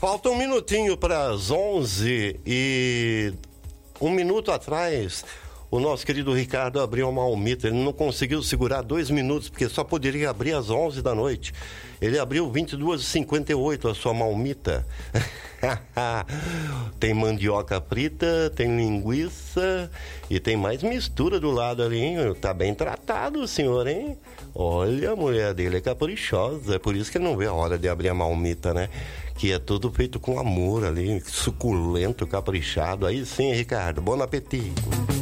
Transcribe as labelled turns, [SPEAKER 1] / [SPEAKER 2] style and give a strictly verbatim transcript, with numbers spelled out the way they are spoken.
[SPEAKER 1] Falta um minutinho para as onze e um minuto atrás o nosso querido Ricardo abriu uma almita. Ele não conseguiu segurar dois minutos porque só poderia abrir às onze da noite. Ele abriu vinte e duas e cinquenta e oito a sua malmita. Tem mandioca frita, tem linguiça e tem mais mistura do lado ali, hein? Tá bem tratado o senhor, hein? Olha, a mulher dele é caprichosa, é por isso que ele não vê a hora de abrir a malmita, né? Que é tudo feito com amor ali, suculento, caprichado. Aí sim, Ricardo, bom apetite.